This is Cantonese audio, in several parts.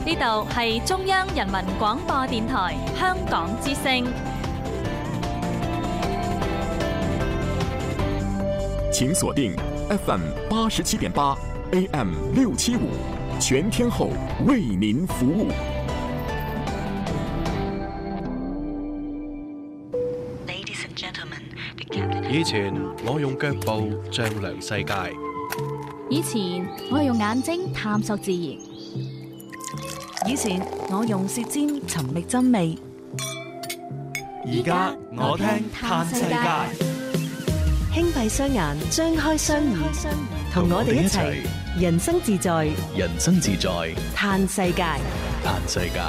呢度係中央人民廣播電台香港之聲。 請鎖定 FM 87.8 AM 675，全天候為您服務。 以前我用腳步丈量世界， 以前我用眼睛探索自然， 以前我用舌尖尋覓真味， 而家我聽嘆世界。 輕閉雙眼，張開雙耳，同我哋一齊人生自在， 人生自在， 嘆世界， 嘆世界。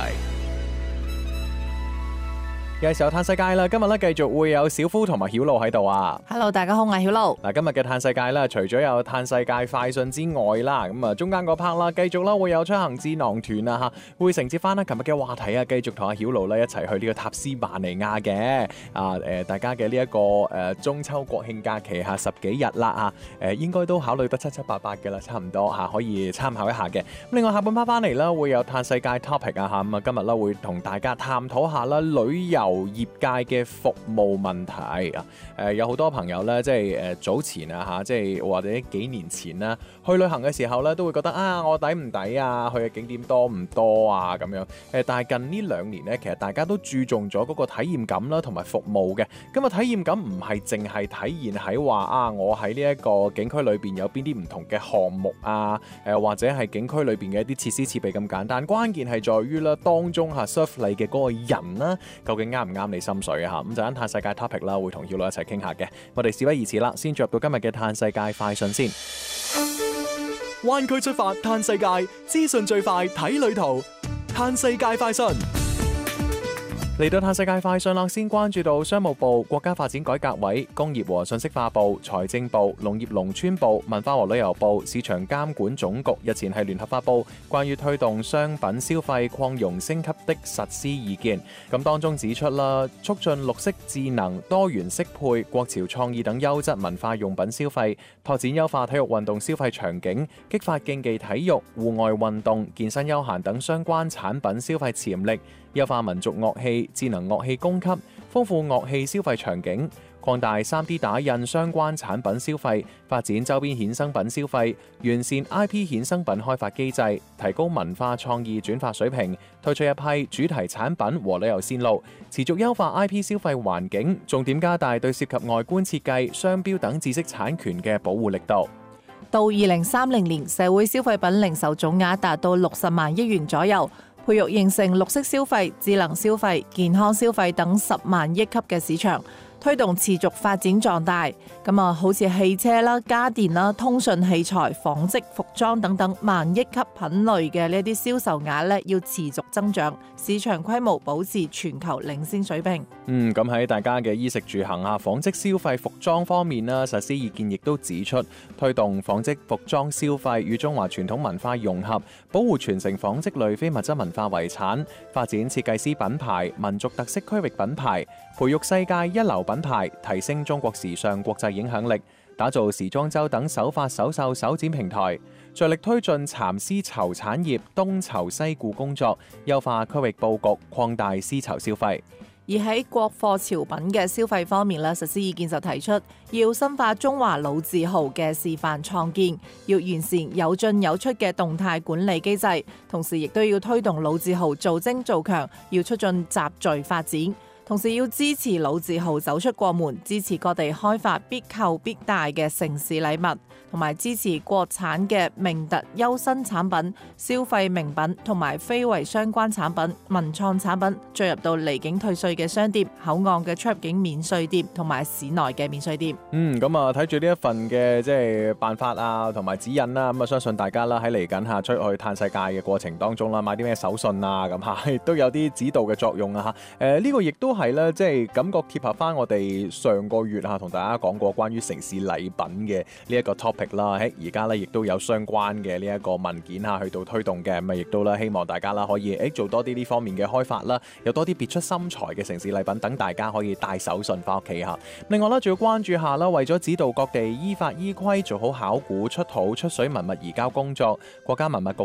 嘅時候嘆世界啦，今日咧繼續會有小夫同埋曉露喺度啊。 Hello， 大家好，我係曉露。 嗱，今日嘅嘆世界咧，除咗有嘆世界快訊之外啦，咁啊中間嗰 part 啦，繼續啦會有出行智囊團啊吓，會承接翻啦琴日嘅話題啊，繼續同阿曉露咧一齊去呢個塔斯馬尼亞嘅大家嘅呢一個中秋國慶假期吓10幾日啦吓，應該都考慮得七七八八嘅啦，差唔多吓，可以參考一下嘅。咁另外下半 part 翻嚟啦，會有嘆世界 topic 啊吓，咁啊今日咧會同大家探討下啦旅遊業界嘅服務問題啊，有好多朋友咧，即係早前啊嚇，即係或者幾年前啦，去旅行嘅時候咧，都會覺得啊，我抵唔抵啊？去嘅景點多唔多啊？咁樣但係近呢2年咧，其實大家都注重咗嗰個體驗感啦，同埋服務嘅。咁啊，體驗感唔係淨係體現喺話啊，我喺呢一個景區裏邊有邊啲唔同嘅項目啊，或者係景區裏邊嘅一啲設施設備咁簡單。關鍵係在於啦，當中嚇 serve 你嘅嗰個人啦，究竟啱唔啱你心水啊？咁就喺嘆世界 topic 啦，會同曉露一齊傾下嘅。我哋事不宜遲啦，先進入到今日嘅嘆世界快訊先。 灣區出發嘆世界，資訊最快睇旅途。嘆世界快訊。 嚟到嘆世界快訊啦，先關注到商務部、國家發展改革委、工業和信息化部、財政部、農業農村部、文化和旅遊部、市場監管總局日前係聯合發布關於推動商品消費擴容升級的實施意見。咁當中指出啦，促進綠色智能、多元適配、國潮創意等優質文化用品消費，拓展優化體育運動消費場景，激發競技體育、戶外運動、健身休閒等相關產品消費潛力，優化民族樂器、智能樂器供給，豐富樂器消費場景，擴大 3D 打印相關產品消費，發展周邊衍生品消費，完善 IP 衍生品開發機制，提高文化創意轉化水平，推出一批主題產品和旅遊線路，持續優化 IP 消費環境，重點加大對涉及外觀設計、商標等知識產權嘅保護力度。 到2030年，社會消費品零售總額達到60萬億元左右。培育形成綠色消費、智能消費、健康消費等10萬億級嘅市場，推動持續發展壯大。咁啊，好似汽車啦、家電啦、通訊器材、紡織、服裝等等萬億級品類嘅呢啲銷售額咧，要持續增長，市場規模保持全球領先水平。 咁喺大家嘅衣食住行啊、紡織消費、服裝方面啦，實施意見亦都指出，推動紡織服裝消費與中華傳統文化融合，保護傳承紡織類非物質文化遺產，發展設計師品牌、民族特色區域品牌，培育世界一流品牌，提升中國時尚國際影響力，打造時裝周等手法手繡手展平台，着力推進蠶絲綢產業東綢西顧工作，優化區域佈局，擴大絲綢消費。 而喺國貨潮品嘅消費方面咧，實施意見就提出要深化中華老字號嘅示範創建，要完善有進有出嘅動態管理機制，同時亦都要推動老字號做精做強，要促進集聚發展。同時要支持老字號走出國門，支持各地開發必購必帶嘅城市禮物，同埋支持國產嘅名特優新產品、消費名品同埋非遺相關產品、文創產品進入到離境退稅嘅商店、口岸嘅出入境免稅店同埋市內嘅免稅店。 咁啊睇住呢一份嘅即係辦法啊，同埋指引啦，咁啊相信大家啦喺嚟緊下出去嘆世界嘅過程當中啦，買啲咩手信啊咁嚇，亦都有啲指導嘅作用啊嚇。呢個亦都係咧，即係感覺貼合翻我哋上個月同大家講過關於城市禮品嘅呢一個 topic 啦。喺而家咧亦都有相關嘅呢一個文件去到推動嘅，咁啊亦都啦希望大家啦可以做多啲呢方面嘅開發啦，有多啲別出心裁嘅城市禮品，等大家可以帶手信翻屋企嚇。另外啦，仲要關注下啦，為咗指導各地依法依規做好考古、出土、出水文物移交工作，國家文物局